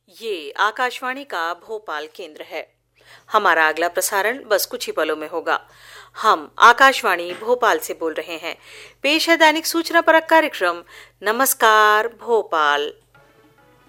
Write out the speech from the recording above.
ये आकाशवाणी का भोपाल केंद्र है। हमारा अगला प्रसारण बस कुछ ही पलों में होगा। हम आकाशवाणी भोपाल से बोल रहे हैं। पेश है दैनिक सूचना परक कार्यक्रम नमस्कार भोपाल।